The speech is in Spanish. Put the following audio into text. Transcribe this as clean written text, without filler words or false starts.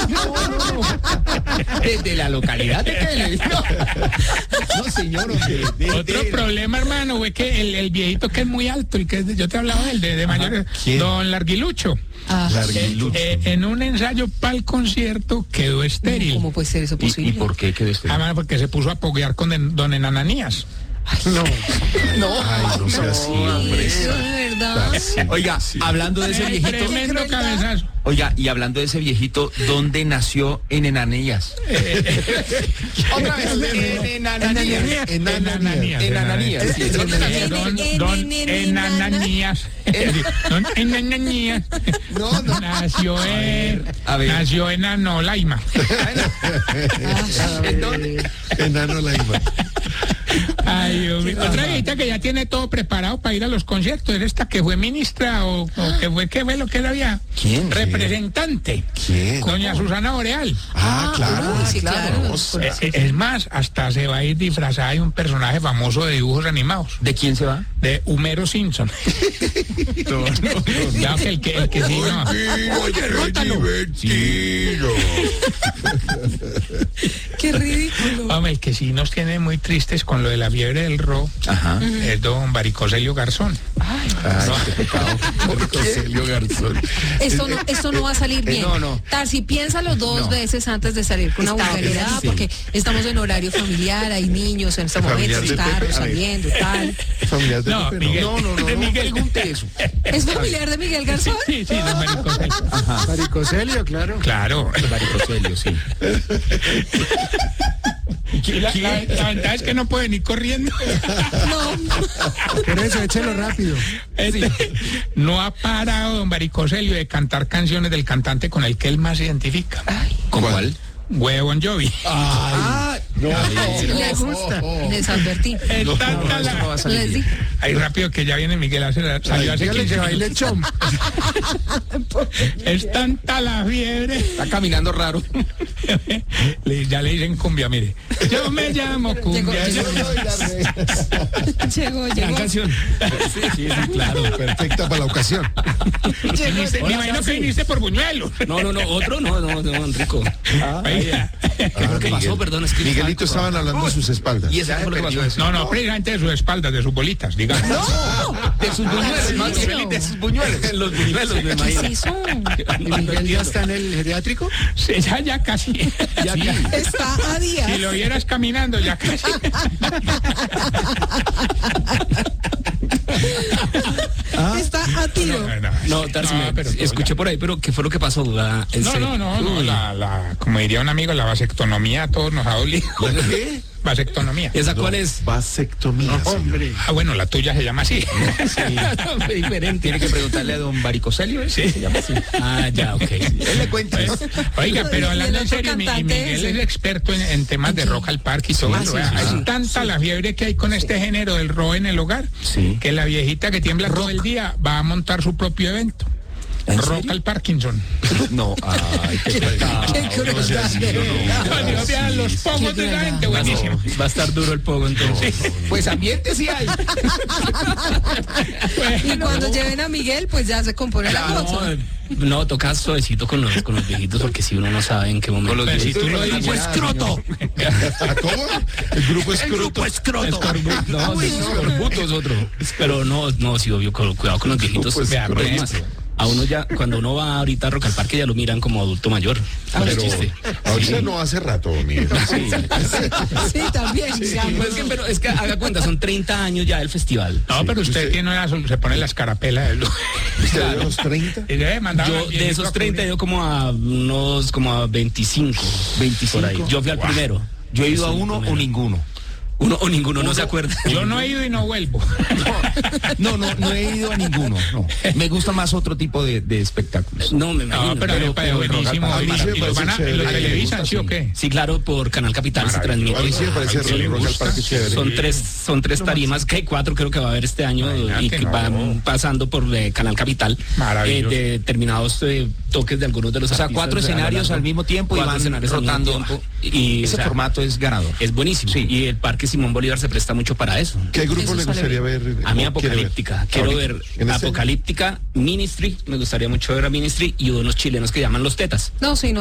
Desde la localidad de Keles. No, señor. Otro problema, hermano, fue que el viejito que es muy alto, y que yo te hablaba de mayor, don Larguilucho. Larguilucho. En un ensayo para el concierto quedó estéril. ¿Cómo puede ser eso posible? ¿Y por qué quedó estéril? Además, porque se puso a poguear con don Enananías. No. Ay, no sea así, hombre. Eso de verdad. Oiga, hablando de ese viejito. Tremendo cabezazo. Oiga, y hablando de ese viejito, ¿dónde nació en Enanías? Otra vez, en Ananías. Enananías. Sí, ¿dónde nació? Don Enananías. Don Enananías. No. Nació en Anolaima. ¿En dónde? Enano Laima. Ay, Dios mío. Otra viejita que ya tiene todo preparado para ir a los conciertos. ¿Es esta que fue ministra o qué fue lo que era ya? ¿Quién? Representante. ¿Quién? Doña Susana Boreal. Claro. Sí, claro. Es más, hasta se va a ir disfrazada de un personaje famoso de dibujos animados. ¿De quién se va? De Homero Simpson. Ya que el que sí, no. Oye, rótalo. Qué ridículo. Hombre, el que sí nos tiene muy tristes con lo de la fiebre del ro es don Varicoselio Garzón. Ay, qué pecado. Celio Garzón. Esto no va a salir bien. No. Tarsi, piénsalo dos veces antes de salir con una vulgaridad, sí. porque estamos en horario familiar, hay niños en este momento, Familiar de carros Pepe, a ver. saliendo, tal. Familiar de No, Pepe, Miguel. No Miguel. pregunte eso. ¿Es familiar de Miguel Garzón? Sí, don Varicoselio. Varicoselio, claro. Claro. Varicoselio, sí. La ventaja es que no pueden ir corriendo. No. Por eso, échelo rápido. No ha parado don Varicoselio de cantar canciones del cantante con el que él más se identifica. ¿Con cuál? Bon Jovi. Les gusta. Les advertí. Es tanta eso no va a salir Les bien. dije. Ahí rápido que ya viene Miguel, salió hace Dígale 15 que baile minutos. chom. Es tanta la fiebre. Está caminando raro. Ya le dicen cumbia, mire. Yo me llamo cumbia. Gran canción. Sí, claro. Perfecta para la ocasión. Me imagino que viniste por Buñuelos. No, otro no, Enrico. Oiga. ¿Qué fue lo que pasó? Perdón, es que... Miguelito estaban hablando de sus espaldas. ¿Y eso fue lo que pasó? No, precisamente de sus espaldas, de sus bolitas, digamos. De sus buñuelos, más bien, de sus buñuelos. Los buñuelos, me imagino. ¿Qué es eso? ¿Y Miguel ya está en el geriátrico? Sí, ya casi. Está a días. Si lo vieras caminando, ya casi. Está a tiro. No, Tarsi, pero escuché por ahí, pero ¿qué fue lo que pasó? No, como diría un amigo, la vasectomía a todos nos ha dolido. ¿Qué? Vasectomía. ¿Esa cuál es? Vasectomía. Hombre. Bueno, la tuya se llama así. Fue diferente. Tiene que preguntarle a don Varicoselio, ¿eh? Sí, se llama así. Ya, ok. Él le cuenta. Oiga, pero hablando en otro serio, cantante Miguel ese. es experto en temas de rock al parque y todo eso. Es tanta la fiebre que hay con este género del rock en el hogar, que la viejita que tiembla todo el día va a montar su propio evento. Rock al Parkinson. No, ay, qué Los pogos de la gente, buenísimo. Va a estar duro el pogo entonces. Pues ambiente sí hay. Y cuando lleven a Miguel, pues ya se compone la cosa. No, toca suavecito con los viejitos porque si uno no sabe en qué momento. Pero si tú lo dices, escroto. ¿Cómo? El grupo escroto. No, Escorbuto es otro. Pero no, sí, obvio, cuidado con los viejitos. Vea, por ejemplo. A uno ya, cuando uno va ahorita a Rock al Parque, ya lo miran como adulto mayor. Pero ahorita no hace rato, Miguel. Sí, también. Pero es que haga cuenta, son 30 años ya del festival. No, pero usted tiene se pone la escarapela de ¿Usted de los 30? Yo de esos 30 he ido como a 25 por ahí. Yo fui al primero. Yo he ido a uno o ninguno. Uno o ninguno, no se acuerda. Yo no he ido y no vuelvo. No he ido a ninguno. No. Me gusta más otro tipo de espectáculos. No, me imagino. No, pero buenísimo. a mí sí me ¿Y lo parece lo chévere. televisan, sí o qué? Sí, claro, por Canal Capital se transmite. A mí sí me parece Rock al Parque chévere. Son tres tarimas, que hay 4 creo que va a haber este año y que van pasando por Canal Capital. Maravilloso. Determinados toques de algunos de los O sea, artistas 4 escenarios al mismo tiempo y 4 van escenarios al mismo rotando. tiempo. Y Ese formato es ganador. es buenísimo. Sí. Y el Parque Simón Bolívar se presta mucho para eso. ¿Qué grupo Eso le sale gustaría ver? A mí o quiere Apocalíptica. Quiero Ahorita, ver en este año. Apocalíptica, Ministry. Me gustaría mucho ver a Ministry y unos chilenos que llaman Los Tetas. No, sí, no.